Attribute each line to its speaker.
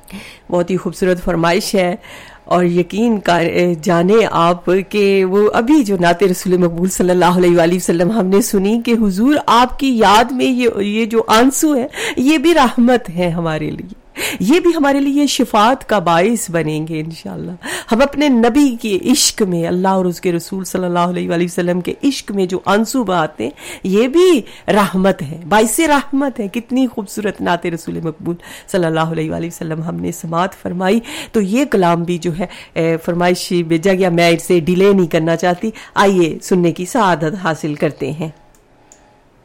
Speaker 1: बहुत ही खूबसूरत फरमाइश है। और यकीन जाने आप कि वो अभी जो नाते रसूल मकबूल सल्लल्लाहु अलैहि वसल्लम हमने सुनी कि हुजूर आपकी याद में ये जो आंसू है ये भी रहमत है हमारे लिए, ये भी हमारे लिए शिफात का बाइस बनेंगे इंशाल्लाह। हम अपने नबी के इश्क में, अल्लाह और उसके रसूल सल्लल्लाहु अलैहि वसल्लम के इश्क में जो आंसू बहाते हैं ये भी रहमत है, बाइस रहमत है। कितनी खूबसूरत नाते रसूल मकबूल सल्लल्लाहु अलैहि वसल्लम हमने समात फरमाई। तो ये कलाम भी जो है फरमाइश भेजा गया, मैं इसे डिले नहीं करना चाहती। आइए सुनने की सआदत हासिल करते हैं।